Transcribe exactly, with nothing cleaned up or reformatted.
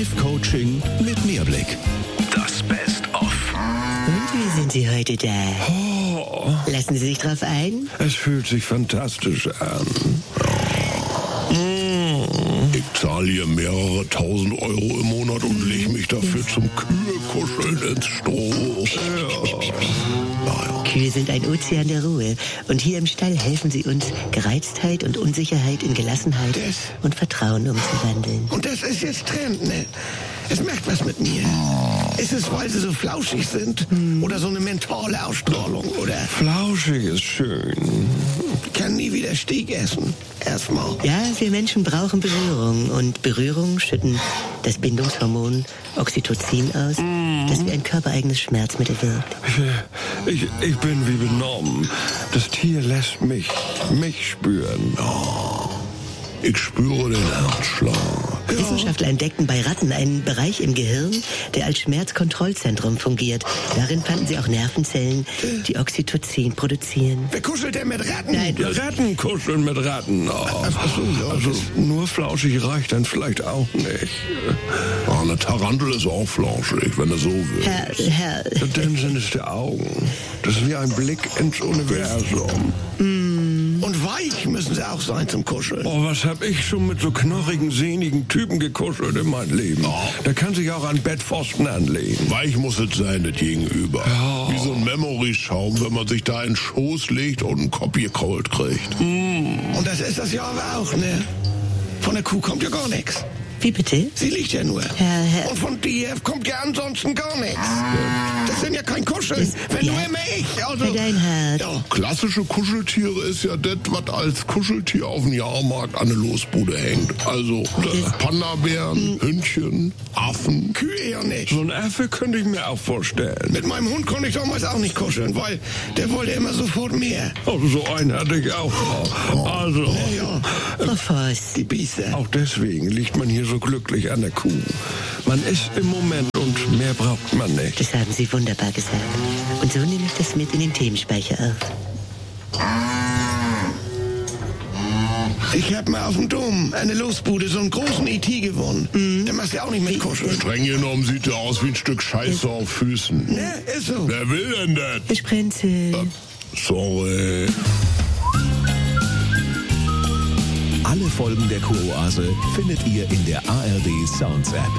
Live-Coaching mit Mehrblick. Das Best-of. Und wie sind Sie heute da? Oh, Lassen Sie sich drauf ein? es fühlt sich fantastisch an. Ich zahle hier mehrere tausend Euro im Monat und lege mich dafür zum Kühe-Kuscheln ins Stroh. Ja. Kühe sind ein Ozean der Ruhe. Und hier im Stall helfen sie uns, Gereiztheit und Unsicherheit in Gelassenheit Das- und Vertrauen umzuwandeln. Und das ist jetzt Trend, ne? Es macht was mit mir. Ist es, weil sie so flauschig sind? Oder so eine mentale Ausstrahlung? Oder Flauschig ist schön. ich kann nie wieder Steak essen? Erstmal. Ja, wir Menschen brauchen Berührung. Und Berührung schütten das Bindungshormon Oxytocin aus, das wie ein körpereigenes Schmerzmittel wirkt. Ich, ich, ich bin wie benommen. Das Tier lässt mich, mich spüren. Oh, ich spüre den Herzschlag. Wissenschaftler entdeckten bei Ratten einen Bereich im Gehirn, der als Schmerzkontrollzentrum fungiert. Darin fanden sie auch Nervenzellen, die Oxytocin produzieren. Wer kuschelt denn mit Ratten? Nein, Ja, Ratten kuscheln mit Ratten. Oh. Ach so, ja, Also das- nur flauschig reicht dann vielleicht auch nicht. Ah, eine Tarantel ist auch flauschig, wenn du so willst. Herr, Herr, Dann sind es die Augen. Das ist wie ein Blick ins Universum. Und weich müssen sie auch sein zum Kuscheln. Oh, was hab ich schon mit so knorrigen, sehnigen Typen gekuschelt in meinem Leben. Da kann sich auch ein Bettpfosten anlegen. Weich muss es sein, das Gegenüber. Wie so ein Memory-Schaum, wenn man sich da in den Schoß legt und einen Kopf gekrault kriegt. Und das ist das ja aber auch, ne? Von der Kuh kommt ja gar nichts. wie bitte? Sie liegt ja nur. Herr, Herr, Und von dir kommt ja ansonsten gar nichts. Das sind ja kein Kuscheln. Das- Wenn ja. nur immer ich. Also, Herr Deinhardt. ja. Klassische Kuscheltiere ist ja das, was als Kuscheltier auf dem Jahrmarkt an der Losbude hängt. Also äh, Panda-Bären, Hündchen, Affen. Kühe ja nicht. So ein Affe könnte ich mir auch vorstellen. Mit meinem Hund konnte ich damals auch nicht kuscheln, weil der wollte immer sofort mehr. Oh, so einen hatte ich auch. Also, Ja, Frau Voss. die Biester. auch deswegen liegt man hier so glücklich an der Kuh. Man ist im Moment und mehr braucht man nicht. Das haben Sie wunderbar gesagt. Und so nehme ich das mit in den Themenspeicher auf. Ich hab mal auf dem Dom eine Losbude so einen großen E T gewonnen. Der machst ja auch nicht mit kuscheln. Streng genommen sieht der aus wie ein Stück Scheiße auf Füßen. Ne, ist so. Wer will denn das? Herr Sprenzel. Sorry. Alle Folgen der Kuroase findet ihr in der A R D Sounds App.